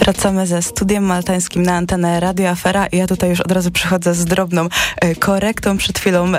Wracamy ze studiem maltańskim na antenę Radio Afera i ja tutaj już od razu przychodzę z drobną korektą. Przed chwilą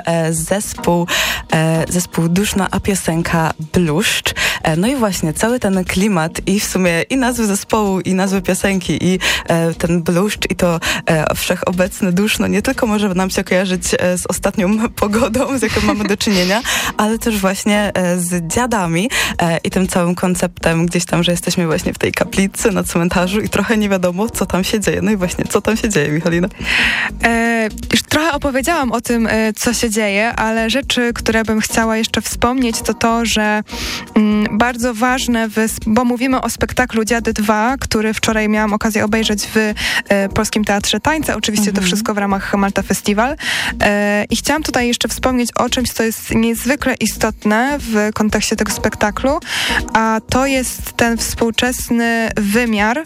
zespół Duszno, a piosenka Bluszcz. No i właśnie cały ten klimat i w sumie i nazwy zespołu, i nazwy piosenki, i ten bluszcz, i to wszechobecne duszno nie tylko może nam się kojarzyć z ostatnią pogodą, z jaką mamy do czynienia, ale też właśnie z dziadami i tym całym konceptem gdzieś tam, że jesteśmy właśnie w tej kaplicy na cmentarzu i trochę nie wiadomo, co tam się dzieje. No i właśnie, co tam się dzieje, Michalina? Już trochę opowiedziałam o tym, co się dzieje, ale rzeczy, które bym chciała jeszcze wspomnieć, to to, że bardzo ważne, bo mówimy o spektaklu Dziady 2, który wczoraj miałam okazję obejrzeć w Polskim Teatrze Tańca. Oczywiście to wszystko w ramach Malta Festival. I chciałam tutaj jeszcze wspomnieć o czymś, co jest niezwykle istotne w kontekście tego spektaklu, a to jest ten współczesny wymiar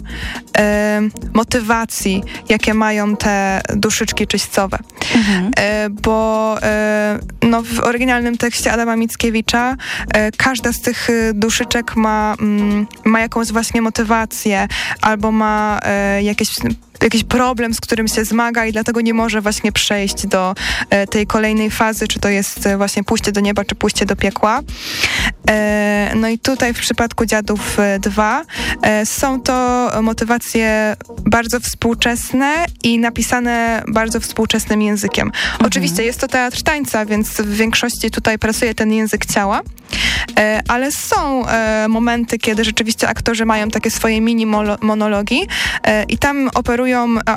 motywacji, jakie mają te duszyczki czyścowe. Bo w oryginalnym tekście Adama Mickiewicza każda z tych duszyczek ma jakąś właśnie motywację albo ma jakiś problem, z którym się zmaga i dlatego nie może właśnie przejść do tej kolejnej fazy, czy to jest właśnie pójście do nieba, czy pójście do piekła. No i tutaj w przypadku Dziadów 2 są to motywacje bardzo współczesne i napisane bardzo współczesnym językiem. Oczywiście jest to teatr tańca, więc w większości tutaj pracuje ten język ciała, ale są momenty, kiedy rzeczywiście aktorzy mają takie swoje mini monologi i tam operują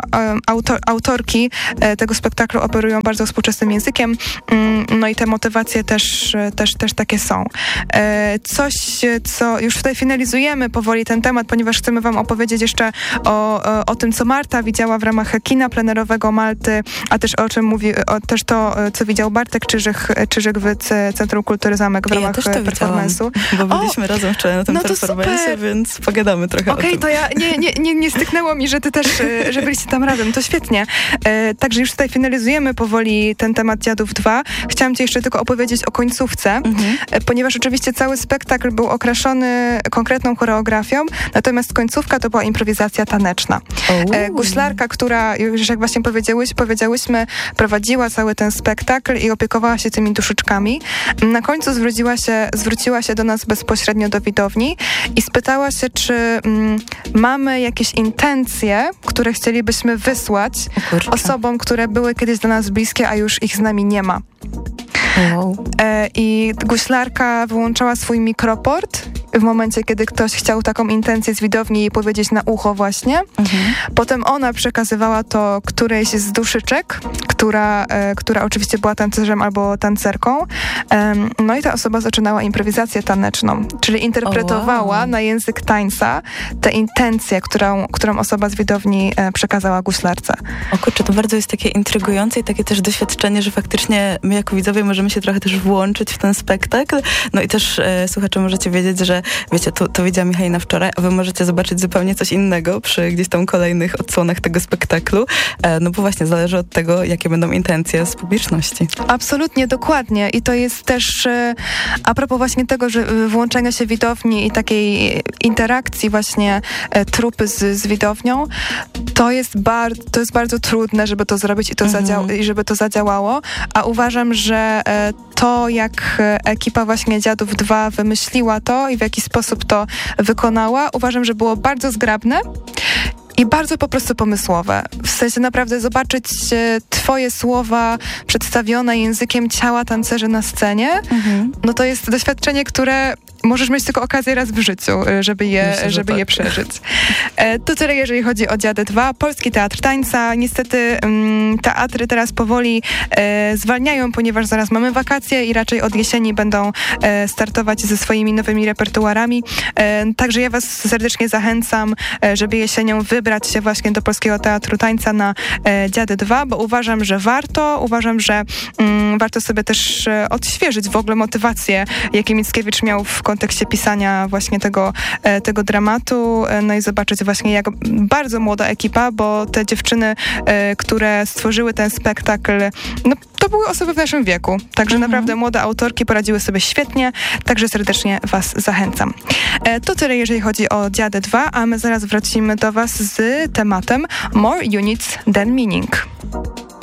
autorki tego spektaklu operują bardzo współczesnym językiem, no i te motywacje też takie są. Coś, co już tutaj finalizujemy powoli ten temat, ponieważ chcemy wam opowiedzieć jeszcze o tym, co Marta widziała w ramach kina plenerowego Malty, a też o czym mówi, też to, co widział Bartek Czyżyk w Centrum Kultury Zamek w ramach performance'u. Bo byliśmy razem wczoraj na tym performance'ie, więc pogadamy trochę o tym. To ja nie styknęło mi, że ty też, że byliście tam razem, to świetnie. Także już tutaj finalizujemy powoli ten temat Dziadów 2. Chciałam ci jeszcze tylko opowiedzieć o końcówce, ponieważ oczywiście cały spektakl był okraszony konkretną choreografią, natomiast końcówka to była improwizacja taneczna. Guślarka, która, już jak właśnie powiedziałyśmy, prowadziła cały ten spektakl i opiekowała się tymi duszyczkami. Na końcu zwróciła się do nas bezpośrednio do widowni i spytała się, czy mamy jakieś intencje, które chcielibyśmy wysłać osobom, które były kiedyś dla nas bliskie, a już ich z nami nie ma. I guślarka wyłączała swój mikroport w momencie, kiedy ktoś chciał taką intencję z widowni jej powiedzieć na ucho właśnie. Potem ona przekazywała to którejś z duszyczek, która oczywiście była tancerzem albo tancerką. No i ta osoba zaczynała improwizację taneczną, czyli interpretowała na język tańca tę intencję, którą osoba z widowni przekazała guślarce. O kurczę, to bardzo jest takie intrygujące i takie też doświadczenie, że faktycznie my jako widzowie możemy się trochę też włączyć w ten spektakl. No i też słuchacze możecie wiedzieć, że wiecie, to widziała Michalina wczoraj, a wy możecie zobaczyć zupełnie coś innego przy gdzieś tam kolejnych odsłonach tego spektaklu, no bo właśnie zależy od tego, jakie będą intencje z publiczności. Absolutnie, dokładnie. I to jest też a propos właśnie tego, że włączenia się widowni i takiej interakcji właśnie trupy z widownią, to jest bardzo trudne, żeby to zrobić i żeby to zadziałało, a uważam, że to, jak ekipa właśnie Dziadów 2 wymyśliła to i w jaki sposób to wykonała, uważam, że było bardzo zgrabne i bardzo po prostu pomysłowe. W sensie naprawdę zobaczyć twoje słowa przedstawione językiem ciała tancerzy na scenie, no to jest doświadczenie, które możesz mieć tylko okazję raz w życiu, żeby je przeżyć. To tyle, jeżeli chodzi o Dziady 2. Polski Teatr Tańca. Niestety teatry teraz powoli zwalniają, ponieważ zaraz mamy wakacje i raczej od jesieni będą startować ze swoimi nowymi repertuarami. Także ja was serdecznie zachęcam, żeby jesienią wybrać się właśnie do Polskiego Teatru Tańca na Dziady 2, bo uważam, że warto. Uważam, że warto sobie też odświeżyć w ogóle motywację, jakie Mickiewicz miał w kontekście pisania właśnie tego dramatu, no i zobaczyć właśnie jak bardzo młoda ekipa, bo te dziewczyny, które stworzyły ten spektakl, no to były osoby w naszym wieku, także naprawdę młode autorki poradziły sobie świetnie, także serdecznie was zachęcam. To tyle, jeżeli chodzi o Dziadę 2, a my zaraz wrócimy do was z tematem More Units Than Meaning.